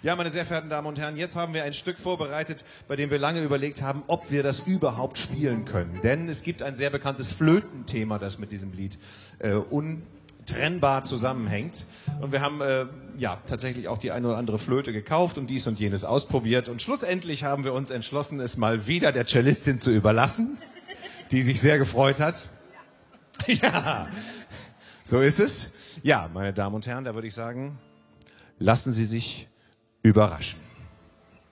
Ja, meine sehr verehrten Damen und Herren, jetzt haben wir ein Stück vorbereitet, bei dem wir lange überlegt haben, ob wir das überhaupt spielen können. Denn es gibt ein sehr bekanntes Flötenthema, das mit diesem Lied untrennbar zusammenhängt. Und wir haben ja tatsächlich auch die eine oder andere Flöte gekauft und dies und jenes ausprobiert. Und schlussendlich haben wir uns entschlossen, es mal wieder der Cellistin zu überlassen, die sich sehr gefreut hat. Ja, so ist es. Ja, meine Damen und Herren, da würde ich sagen, lassen Sie sich überraschen.